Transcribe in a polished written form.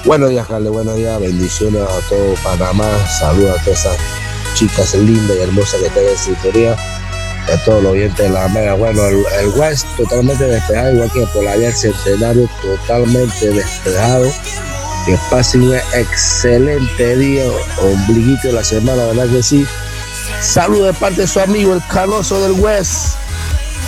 Buenos días, Carlos, buenos días, bendiciones a todo Panamá, saludos a todas esas chicas lindas y hermosas que están en sintonía, y a todos los oyentes de la Mega. Bueno, el West totalmente despejado, igual que por la vía del Centenario, totalmente despejado. Que pasen un excelente día, ombliguito de la semana, ¿verdad que sí? Saludos de parte de su amigo, el Canoso del West.